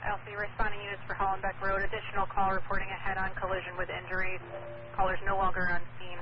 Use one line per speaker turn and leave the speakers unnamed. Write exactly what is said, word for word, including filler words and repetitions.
Alpha responding units for Hollenbeck Road. Additional call reporting a head-on collision with injuries. Callers no longer on scene.